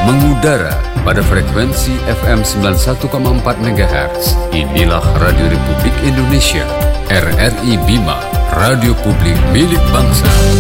Mengudara pada frekuensi FM 91,4 MHz. Inilah Radio Republik Indonesia, RRI Bima, radio publik milik bangsa.